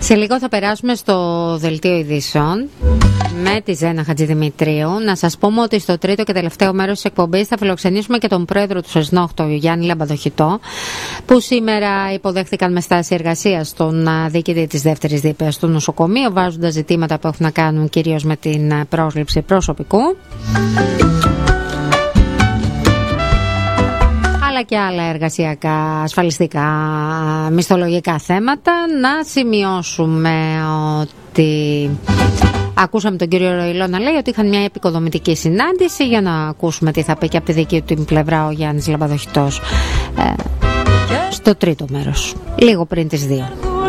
Σε λίγο θα περάσουμε στο δελτίο ειδήσεων με τη Ζένα Χατζηδημητρίου. Να σας πούμε ότι στο τρίτο και τελευταίο μέρος της εκπομπής θα φιλοξενήσουμε και τον πρόεδρο του ΣΕΣΝΟΧ, τον Γιάννη Λαμπαδοχητό, που σήμερα υποδέχθηκαν με στάση εργασίας τον διοικητή της δεύτερης δίπαιας του νοσοκομείου, βάζοντας ζητήματα που έχουν να κάνουν κυρίως με την πρόσληψη προσωπικού, αλλά και άλλα εργασιακά, ασφαλιστικά, μισθολογικά θέματα. Να σημειώσουμε ότι ακούσαμε τον κύριο Ροϊλό να λέει ότι είχαν μια επικοδομητική συνάντηση, για να ακούσουμε τι θα πει και από τη δική του πλευρά ο Γιάννης Λαμπαδοχητός στο τρίτο μέρος, λίγο πριν τις 2.